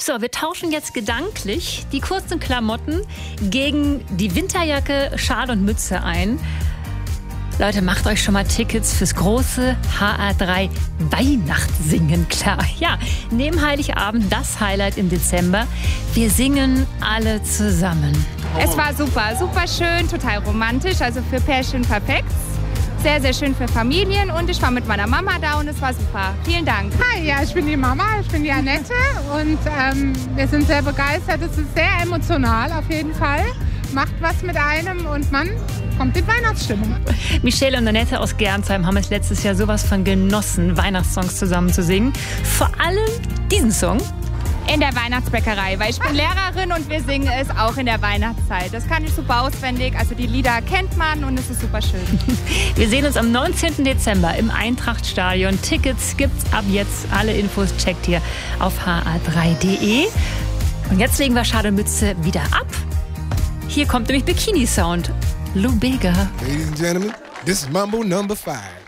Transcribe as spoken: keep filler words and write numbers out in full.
So, wir tauschen jetzt gedanklich die kurzen Klamotten gegen die Winterjacke, Schal und Mütze ein. Leute, macht euch schon mal Tickets fürs große H A drei Weihnachtssingen klar. Ja, neben Heiligabend das Highlight im Dezember. Wir singen alle zusammen. Es war super, super schön, total romantisch, also für Pärchen perfekt. Sehr, sehr schön für Familien und ich war mit meiner Mama da und es war super. Vielen Dank. Hi, ja, ich bin die Mama, ich bin die Annette und ähm, wir sind sehr begeistert. Es ist sehr emotional auf jeden Fall. Macht was mit einem und man kommt in Weihnachtsstimmung. Michelle und Annette aus Gernsheim haben es letztes Jahr sowas von genossen, Weihnachtssongs zusammen zu singen. Vor allem diesen Song. In der Weihnachtsbäckerei, weil ich bin Lehrerin und wir singen es auch in der Weihnachtszeit. Das kann ich super auswendig, also die Lieder kennt man und es ist super schön. Wir sehen uns am neunzehnten Dezember im Eintrachtstadion. Tickets gibt's ab jetzt. Alle Infos checkt ihr auf h a drei punkt d e. Und jetzt legen wir Schal und Mütze wieder ab. Hier kommt nämlich Bikini Sound. Lou Bega. Ladies and gentlemen, this is Mambo number five.